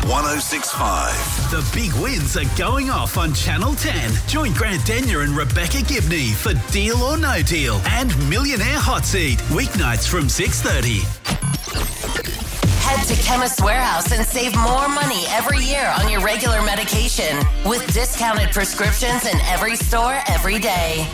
106.5. The big wins are going off on Channel 10. Join Grant Denyer and Rebecca Gibney for Deal or No Deal and Millionaire Hot Seat, weeknights from 6:30. Head to Chemist Warehouse and save more money every year on your regular medication with discounted prescriptions in every store every day.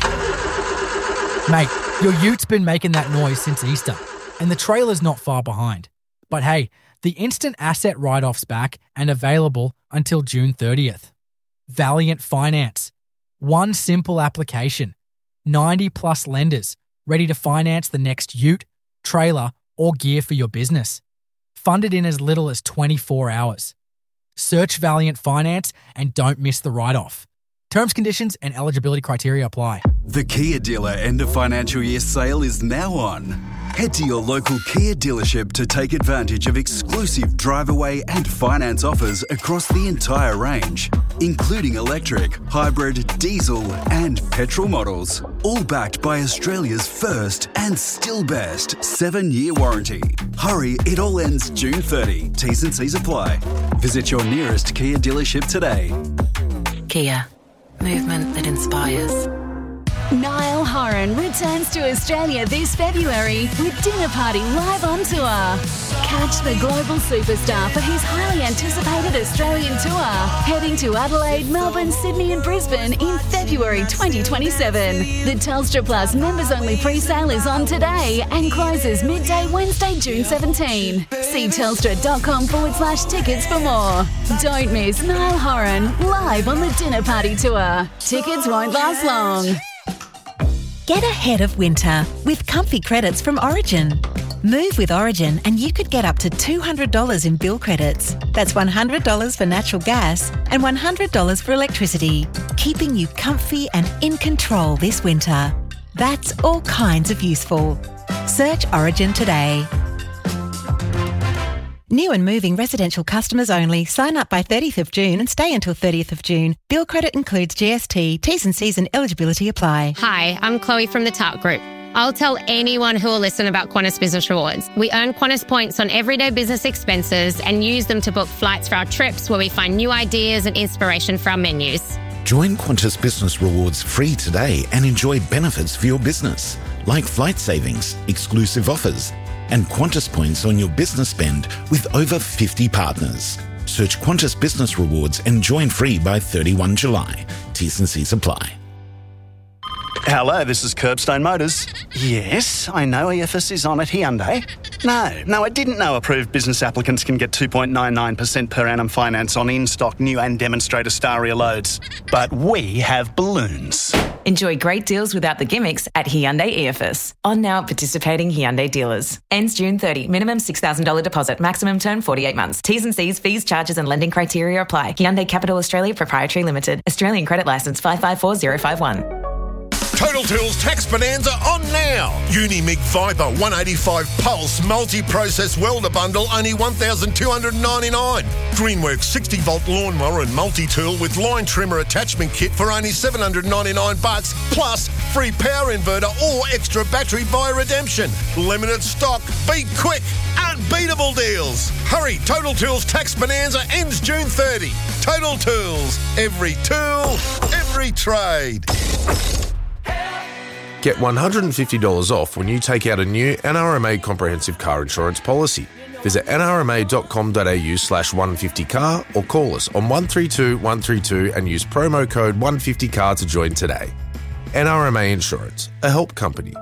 Mate, your ute been making that noise since Easter, and the trailer's not far behind. But hey, the instant asset write-off's back and available until June 30th. Valiant Finance. One simple application. 90+ lenders ready to finance the next ute, trailer, or gear for your business. Funded in as little as 24 hours. Search Valiant Finance and don't miss the write-off. Terms, conditions, and eligibility criteria apply. The Kia dealer end of financial year sale is now on. Head to your local Kia dealership to take advantage of exclusive drive-away and finance offers across the entire range, including electric, hybrid, diesel, and petrol models. All backed by Australia's first and still best 7-year warranty. Hurry, it all ends June 30. T's and C's apply. Visit your nearest Kia dealership today. Kia. Movement that inspires. Niall Horan returns to Australia this February with Dinner Party live on tour. Catch the global superstar for his highly anticipated Australian tour, heading to Adelaide, Melbourne, Sydney and Brisbane in February 2027. The Telstra Plus members-only pre-sale is on today and closes midday Wednesday, June 17. See telstra.com/tickets for more. Don't miss Niall Horan live on the Dinner Party tour. Tickets won't last long. Get ahead of winter with comfy credits from Origin. Move with Origin and you could get up to $200 in bill credits. That's $100 for natural gas and $100 for electricity, keeping you comfy and in control this winter. That's all kinds of useful. Search Origin today. New and moving residential customers only. Sign up by 30th of June and stay until 30th of June. Bill credit includes GST. T's and C's and eligibility apply. Hi, I'm Chloe from the Tart Group. I'll tell anyone who will listen about Qantas Business Rewards. We earn Qantas points on everyday business expenses and use them to book flights for our trips where we find new ideas and inspiration for our menus. Join Qantas Business Rewards free today and enjoy benefits for your business, like flight savings, exclusive offers, and Qantas points on your business spend with over 50 partners. Search Qantas Business Rewards and join free by 31 July. T's and C's apply. Hello, this is Curbstone Motors. Yes, I know EFS is on at Hyundai. No, I didn't know approved business applicants can get 2.99% per annum finance on in-stock new and demonstrator Staria loads. But we have balloons. Enjoy great deals without the gimmicks at Hyundai EFS. On now at participating Hyundai dealers. Ends June 30. Minimum $6,000 deposit. Maximum term 48 months. T's and C's, fees, charges and lending criteria apply. Hyundai Capital Australia Proprietary Limited. Australian credit licence 554051. Total Tools Tax Bonanza on now. Unimig Viper 185 Pulse Multi-Process Welder Bundle only $1,299. Greenworks 60-volt lawnmower and multi-tool with line trimmer attachment kit for only $799 plus free power inverter or extra battery via redemption. Limited stock. Be quick. Unbeatable deals. Hurry. Total Tools Tax Bonanza ends June 30. Total Tools. Every tool, every trade. Get $150 off when you take out a new NRMA comprehensive car insurance policy. Visit nrma.com.au/150car or call us on 132 132 and use promo code 150car to join today. NRMA Insurance, a help company.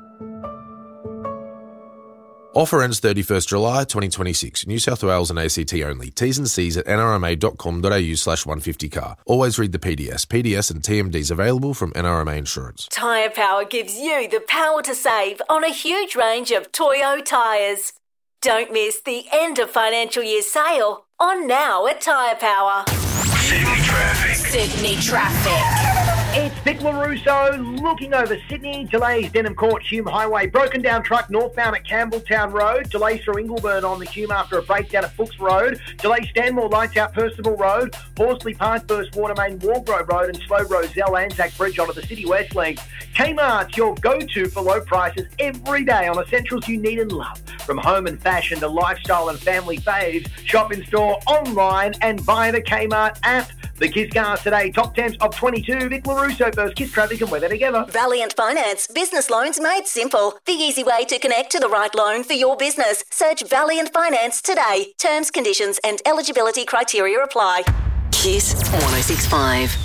Offer ends 31st July 2026. New South Wales and ACT only. T's and C's at nrma.com.au/150car. Always read the PDS. PDS and TMDs available from NRMA Insurance. Tyre Power gives you the power to save on a huge range of Toyo tyres. Don't miss the end of financial year sale on now at Tyre Power. Sydney traffic. Sydney traffic. It's Vic LaRusso looking over Sydney. Delays Denham Court, Hume Highway. Broken down truck northbound at Campbelltown Road. Delays through Ingleburn on the Hume after a breakdown at Fuchs Road. Delays Stanmore, Lights Out, Percival Road. Horsley Park, Burst Watermain, Wargrove Road and Slow Roselle, Anzac Bridge onto the City West Link. Kmart's your go-to for low prices every day on essentials you need and love. From home and fashion to lifestyle and family faves. Shop in store, online and via the Kmart app. The Kiss Cars today, top 10s of 22. Vic LaRusso first, Kiss traffic and weather together. Valiant Finance, business loans made simple. The easy way to connect to the right loan for your business. Search Valiant Finance today. Terms, conditions and eligibility criteria apply. Kiss 106.5.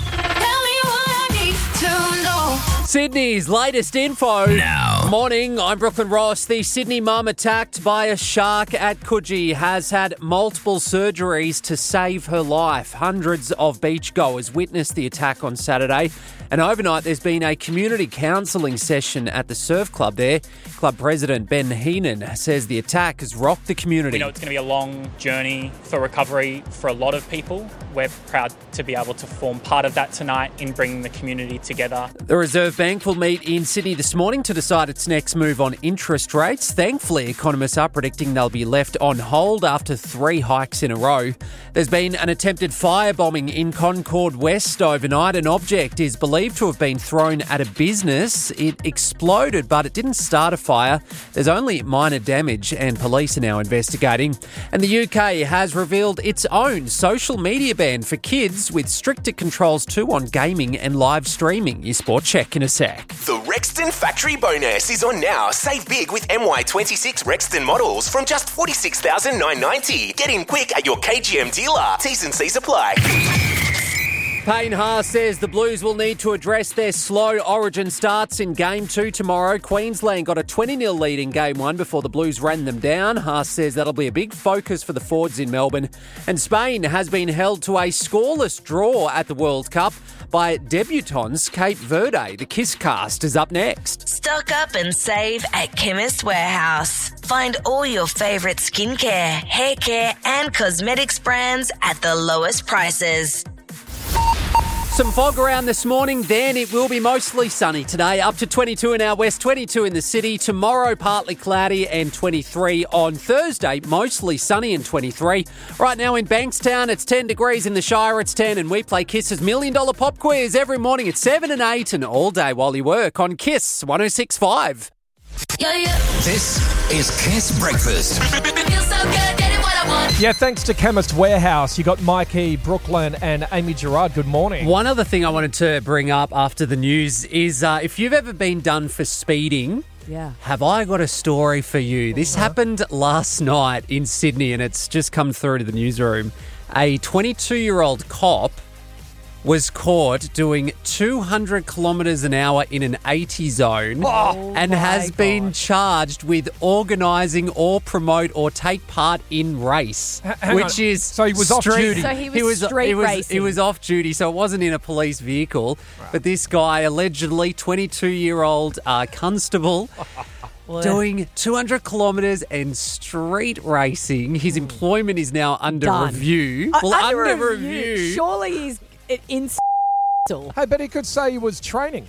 Sydney's latest info. Now. Morning, I'm Brooklyn Ross. The Sydney mum attacked by a shark at Coogee has had multiple surgeries to save her life. Hundreds of beachgoers witnessed the attack on Saturday. And overnight, there's been a community counselling session at the surf club there. Club president Ben Heenan says the attack has rocked the community. We know it's going to be a long journey for recovery for a lot of people. We're proud to be able to form part of that tonight in bringing the community together. The Reserve Bank will meet in Sydney this morning to decide its next move on interest rates. Thankfully, economists are predicting they'll be left on hold after 3 hikes in a row. There's been an attempted firebombing in Concord West overnight. An object is believed to have been thrown at a business. It exploded, but it didn't start a fire. There's only minor damage and police are now investigating. And the UK has revealed its own social media ban for kids with stricter controls too on gaming and live streaming. Your sport check in a sec. The Rexton Factory Bonus is on now. Save big with MY26 Rexton models from just $46,990. Get in quick at your KGM dealer. T's and C's apply. Payne Haas says the Blues will need to address their slow Origin starts in Game 2 tomorrow. Queensland got a 20-0 lead in Game 1 before the Blues ran them down. Haas says that'll be a big focus for the forwards in Melbourne. And Spain has been held to a scoreless draw at the World Cup by debutants Cape Verde. The Kiss Cast is up next. Stock up and save at Chemist Warehouse. Find all your favourite skincare, hair care and cosmetics brands at the lowest prices. Some fog around this morning, then it will be mostly sunny today, up to 22 in our west, 22 in the city. Tomorrow, partly cloudy and 23 on Thursday, mostly sunny and 23. Right now in Bankstown, it's 10 degrees. In the Shire, it's 10, and we play Kiss's $1 Million Pop Quiz every morning at 7 and 8 and all day while you work on Kiss 106.5. This is Kiss Breakfast. Yeah, thanks to Chemist Warehouse. You got Mikey, Brooklyn and Amy Gerard. Good morning. One other thing I wanted to bring up after the news is if you've ever been done for speeding, have I got a story for you. This happened last night in Sydney and it's just come through to the newsroom. A 22-year-old cop was caught doing 200 kilometres an hour in an 80 zone and has been charged with organising or promote or take part in race, which is so he was off duty. So he was street racing. He was off duty, so it wasn't in a police vehicle. Right. But this guy, allegedly 22-year-old constable, doing 200 kilometres and street racing. His employment is now under review. Under review. Surely he's in. Hey, but he could say he was training.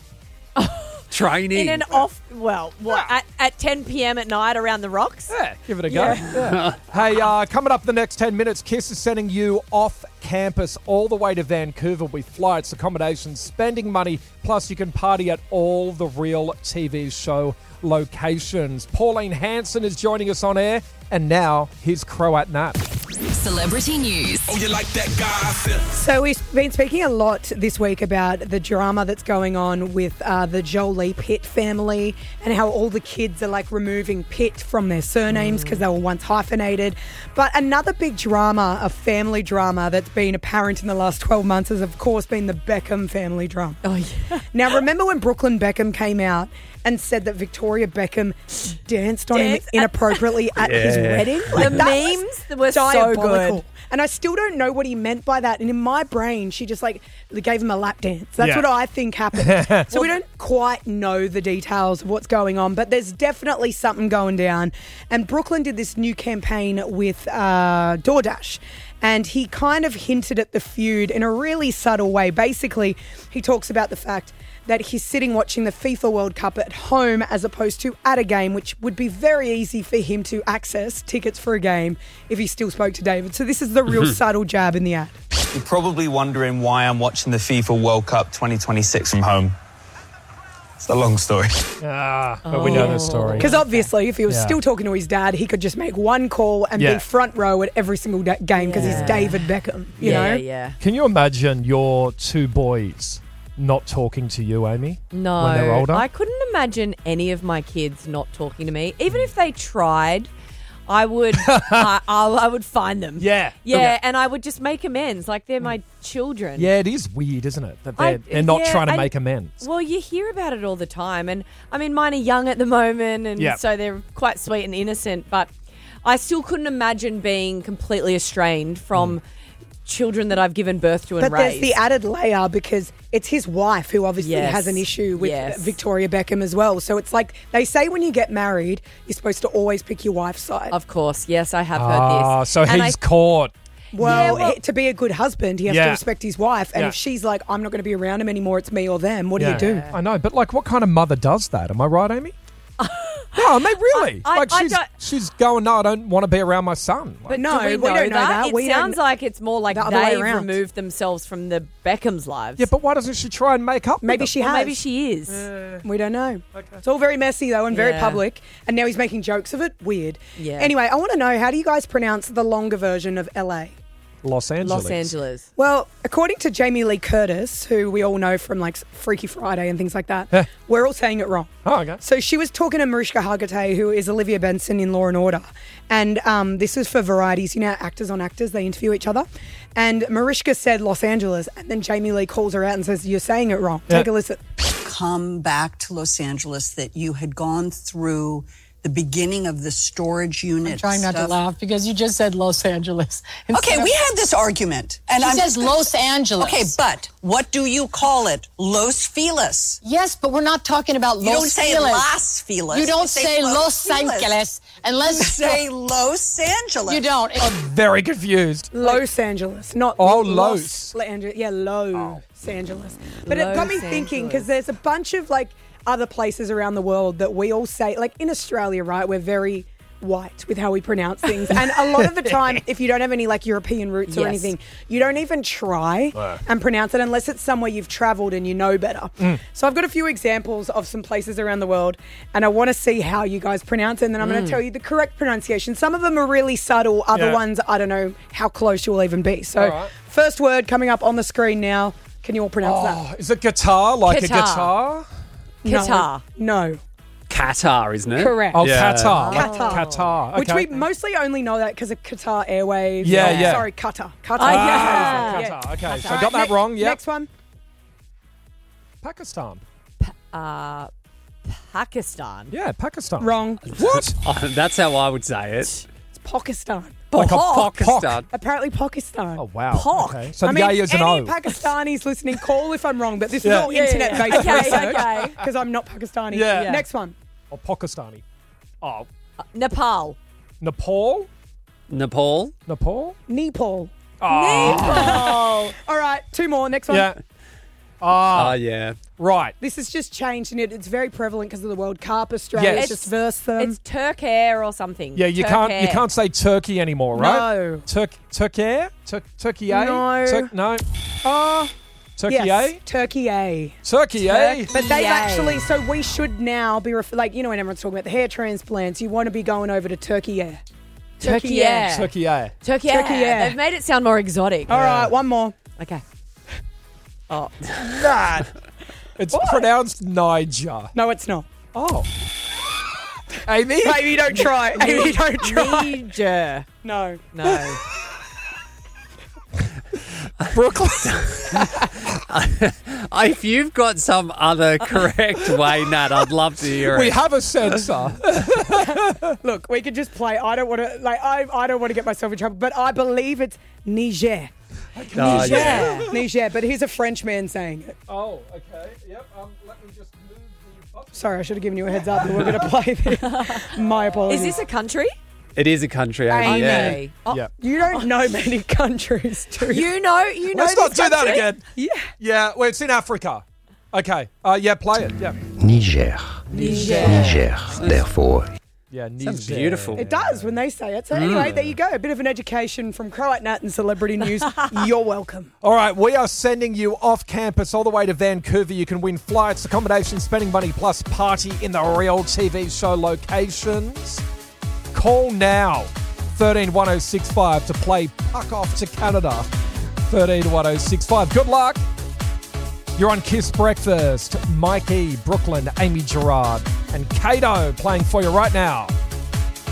Training in an off. Well, what at 10 p.m. at night around the rocks? Yeah, give it a go. Yeah. Hey, coming up the next 10 minutes, Kiss is sending you off campus all the way to Vancouver with flights, accommodations, spending money, plus you can party at all the real TV show locations. Pauline Hanson is joining us on air, and now here's Croat Nat. Celebrity news. Oh, you like that gossip? So we've been speaking a lot this week about the drama that's going on with the Jolie Pitt family and how all the kids are like removing Pitt from their surnames because they were once hyphenated. But another big drama, a family drama that's been apparent in the last 12 months has of course been the Beckham family drama. Oh yeah. Now remember when Brooklyn Beckham came out and said that Victoria Beckham danced on him inappropriately at his wedding? Like, the memes were so good. And I still don't know what he meant by that. And in my brain, she just like gave him a lap dance. That's what I think happened. So we don't quite know the details of what's going on, but there's definitely something going down. And Brooklyn did this new campaign with DoorDash. And he kind of hinted at the feud in a really subtle way. Basically, he talks about the fact that he's sitting watching the FIFA World Cup at home as opposed to at a game, which would be very easy for him to access tickets for a game if he still spoke to David. So this is the real subtle jab in the ad. You're probably wondering why I'm watching the FIFA World Cup 2026 from home. It's a long story. But we know the story. Because obviously, if he was still talking to his dad, he could just make one call and be front row at every single game because he's David Beckham, you know? Yeah. Can you imagine your two boys not talking to you, Amy? No. When they're older? I couldn't imagine any of my kids not talking to me. Even if they tried, I would I would find them. Yeah. Yeah, and I would just make amends. Like, they're my children. Yeah, it is weird, isn't it? That they're not trying to make amends. Well, you hear about it all the time. And, I mean, mine are young at the moment, and so they're quite sweet and innocent. But I still couldn't imagine being completely estranged from children that I've given birth to and But raised. there's the added layer because it's his wife who obviously has an issue with Victoria Beckham as well. So it's like they say when you get married, you're supposed to always pick your wife's side. Of course, yes, I have heard this. So he's caught. Well, to be a good husband, he has to respect his wife. And if she's like, I'm not going to be around him anymore, it's me or them, what do you do? I know, but like what kind of mother does that? Am I right, Amy? No, I mean, really. She's going, no, I don't want to be around my son. But no, do we don't know that. It sounds like it's more like the other way they've around. removed themselves from the Beckham's lives. Yeah, but why doesn't she try and make up? Maybe with she them? has. Maybe she is. We don't know. It's all very messy, though, and very public. And now he's making jokes of it. Weird. Yeah. Anyway, I want to know, how do you guys pronounce the longer version of LA? Los Angeles. Los Angeles. Well, according to Jamie Lee Curtis, who we all know from like Freaky Friday and things like that, we're all saying it wrong. Oh, okay. So she was talking to Mariska Hargitay, who is Olivia Benson in Law & Order. And this is for Varieties. You know, actors on actors, they interview each other. And Mariska said Los Angeles, and then Jamie Lee calls her out and says, you're saying it wrong. Take a listen. Come back to Los Angeles, that you had gone through the beginning of the storage unit. I'm trying not to laugh because you just said Los Angeles. Okay, we had this argument. And She says Los Angeles. Okay, but what do you call it? Los Feliz. Yes, but we're not talking about Los You don't say Feliz. Las Feliz. You don't You say Los Angeles unless You say Los Angeles. You don't. I'm very confused. Los Angeles, not Los. Yeah, Los Angeles. But it got me thinking because there's a bunch of like other places around the world that we all say, like in Australia, right? We're very white with how we pronounce things. And a lot of the time, if you don't have any like European roots or anything, you don't even try and pronounce it unless it's somewhere you've traveled and you know better. So I've got a few examples of some places around the world and I want to see how you guys pronounce it. And then I'm going to tell you the correct pronunciation. Some of them are really subtle. Other ones, I don't know how close you will even be. So first word coming up on the screen now. Can you all pronounce that? Is it guitar? Like a guitar? Qatar. No. Qatar, isn't it? Correct. Oh, Qatar. Qatar. Like Qatar. Which Okay. we mostly only know that because of Qatar Airwaves. Yeah. Sorry, Qatar. Qatar. Qatar. Okay, so got that wrong. Yeah. Next one. Pakistan. Pakistan. Yeah, Pakistan. Wrong. What? Oh, that's how I would say it. It's Pakistan. Like a Pakistan. Apparently Pakistan. Oh, wow. Pok. Okay. So I the mean, A is an any O. Pakistanis listening, call if I'm wrong, but this is Yeah. all internet-based Okay, research okay. because I'm not Pakistani. Yeah. Next one. Or Pakistani. Oh. Nepal. Nepal? Nepal. Nepal? Nepal. Oh. All right, two more. Next one. Yeah. Oh, yeah. Right. This has just changed, and it's very prevalent because of the World Cup. Australia Yes. just versed them. It's Turkair or something. Yeah, you can't say Turkey anymore, right? No. Turkey? Turkey A? No. No. Turkey yes, A? Turkey A. Turkey A? But they've actually, so we should now be, like, you know, when everyone's talking about the hair transplants, you want to be going over to Turkey Air. Turkey Air. Turkey A. Turkey Turkey Air. Air. They've made it sound more exotic. All right, one more. Okay. Oh. Nah. It's pronounced Niger. No, it's not. Oh. Amy? Amy, don't try. Amy, don't try. Niger. No. No. Brooklyn. If you've got some other correct way, Nat, I'd love to hear it. We have a sensor. Look, we could just play. I don't want to, like, I don't want to get myself in trouble, but I believe it's Niger. Oh, Niger. yeah. Niger, but here's a French man saying it. Oh, okay. Yep. Let me just move the... Sorry, I should have given you a heads up that we're going to play this. My apologies. Is this a country? It is a country, Amy. Amy. Yeah. Oh, You don't know many countries, do you? You know Let's not this do that country? again. Yeah. Yeah, well, it's in Africa. Okay. Yeah, play it. Yeah. Niger. Niger. Therefore, Yeah, Sounds Niger. beautiful. It does when they say it. So anyway, there you go. A bit of an education from Croat Nat and celebrity news. You're welcome. All right, we are sending you off campus all the way to Vancouver. You can win flights, accommodation, spending money, plus party in the real TV show locations. Call now, 131065 to play Puck Off to Canada. 131065. Good luck. You're on Kiss Breakfast. Mikey, Brooklyn, Amy Gerard, and Kato playing for you right now.